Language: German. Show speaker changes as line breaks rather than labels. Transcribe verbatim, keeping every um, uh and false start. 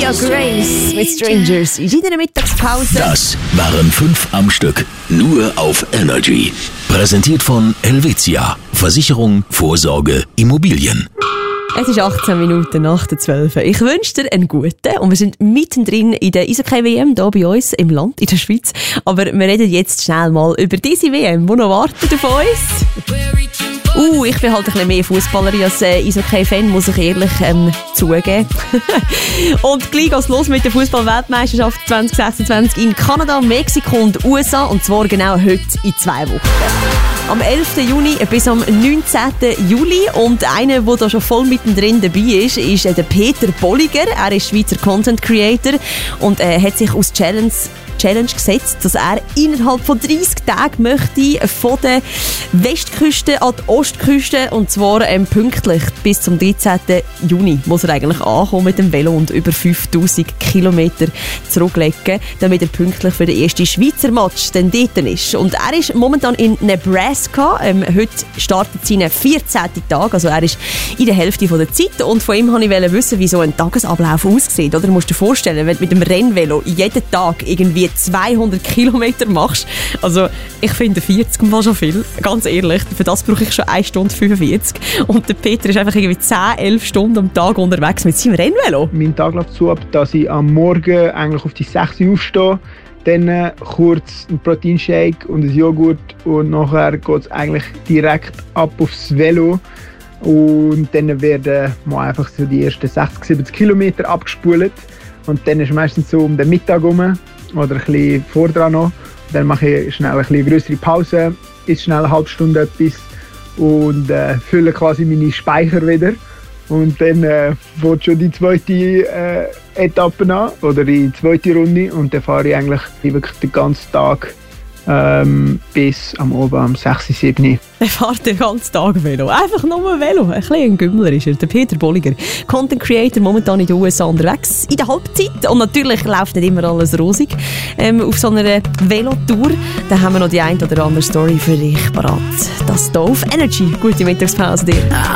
Sophia Grace mit Strangers in deiner Mittagspause.
Das waren fünf am Stück, nur auf Energy. Präsentiert von Helvetia. Versicherung, Vorsorge, Immobilien.
Es ist achtzehn Minuten nach der zwölf. Ich wünsche dir einen guten und wir sind mittendrin in der Eishockey-W M hier bei uns im Land, in der Schweiz. Aber wir reden jetzt schnell mal über diese W M, die noch wartet auf uns. Uh, ich bin halt ein bisschen mehr Fußballerin als äh, Eishockey-Fan, muss ich ehrlich ähm, zugeben. Und gleich geht's los mit der Fußball-Weltmeisterschaft zwanzig sechsundzwanzig in Kanada, Mexiko und U S A. Und zwar genau heute in zwei Wochen. Am elften Juni bis am neunzehnten Juli. Und einer, der da schon voll mittendrin dabei ist, ist äh, der Peter Bolliger. Er ist Schweizer Content Creator und äh, hat sich aus Challenge Challenge gesetzt, dass er innerhalb von dreissig Tagen möchte von der Westküste an die Ostküste und zwar ähm, pünktlich bis zum dreizehnten Juni muss er eigentlich ankommen mit dem Velo und über fünftausend Kilometer zurücklegen, damit er pünktlich für den ersten Schweizer Match dann dort ist. Und er ist momentan in Nebraska. Ähm, heute startet seine vierzehnten Tag, also er ist in der Hälfte von der Zeit und von ihm wollte ich wissen, wie so ein Tagesablauf aussieht. Oder du musst dir vorstellen, wenn du mit dem Rennvelo jeden Tag irgendwie zweihundert Kilometer machst. Also ich finde vierzig mal schon viel, ganz ehrlich. Für das brauche ich schon eine Stunde fünfundvierzig. Und der Peter ist einfach irgendwie zehn, elf Stunden am Tag unterwegs mit seinem Rennvelo.
Mein Tag läuft so ab, dass ich am Morgen eigentlich auf die sechs Uhr aufstehe, dann äh, kurz einen Proteinshake und ein Joghurt und nachher geht es eigentlich direkt ab aufs Velo. Und dann werden mal einfach so die ersten sechzig, siebzig Kilometer abgespult. Und dann ist es meistens so um den Mittag herum oder ein bisschen vor dran noch. Dann mache ich schnell eine bisschen größere Pause, esse schnell eine halbe Stunde etwas und äh, fülle quasi meine Speicher wieder. Und dann äh, fängt schon die zweite äh, Etappe an oder die zweite Runde und dann fahre ich eigentlich wirklich den ganzen Tag ähm, bis am Abend um sechs, sieben.
Er fährt den ganzen Tag Velo. Einfach nur Velo. Ein bisschen ein Gümmler ist er. Der Peter Bolliger. Content Creator, momentan in den U S A unterwegs. In der Halbzeit. Und natürlich läuft nicht immer alles rosig. Ähm, auf so einer Velotour. Da haben wir noch die ein oder andere Story für dich parat. Das hier auf Energy. Gute Mittagspause dir.